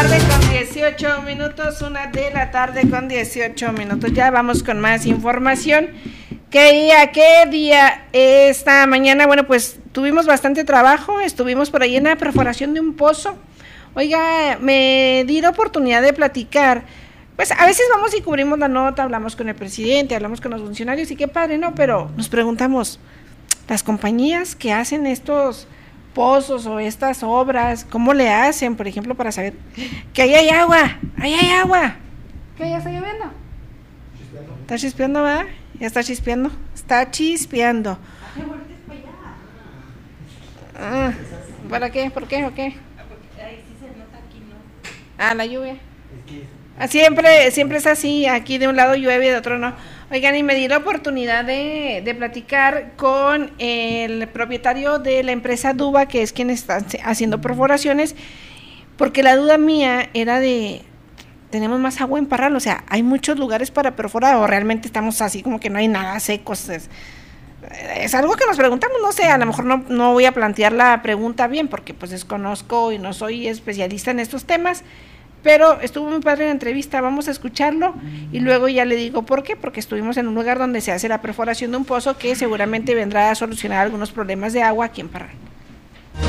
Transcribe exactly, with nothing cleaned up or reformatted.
tarde con dieciocho minutos, una de la tarde con dieciocho minutos. Ya vamos con más información. ¿Qué día? ¿Qué día? Esta mañana, bueno, pues tuvimos bastante trabajo, estuvimos por ahí en la perforación de un pozo. Oiga, me di la oportunidad de platicar. Pues a veces vamos y cubrimos la nota, hablamos con el presidente, hablamos con los funcionarios y qué padre, ¿no? Pero nos preguntamos, las compañías que hacen estos pozos o estas obras, ¿cómo le hacen, por ejemplo, para saber que ahí hay agua, ahí hay agua? ¿Qué ya está lloviendo? Chispeando. Está chispeando, ¿verdad? Ya está chispeando, está chispeando. Ah, ¿para qué? ¿Por qué o qué? Ahí sí se nota, aquí no. Ah, la lluvia. Ah, siempre, siempre es así, aquí de un lado llueve y de otro no. Oigan, y me di la oportunidad de, de platicar con el propietario de la empresa Duba, que es quien está haciendo perforaciones, porque la duda mía era de, tenemos más agua en Parral, o sea, hay muchos lugares para perforar, o realmente estamos así como que no hay nada secos. Es, es algo que nos preguntamos, no sé, a lo mejor no, no voy a plantear la pregunta bien, porque pues desconozco y no soy especialista en estos temas, pero estuvo muy padre la entrevista, vamos a escucharlo y luego ya le digo por qué, porque estuvimos en un lugar donde se hace la perforación de un pozo que seguramente vendrá a solucionar algunos problemas de agua aquí en Parral.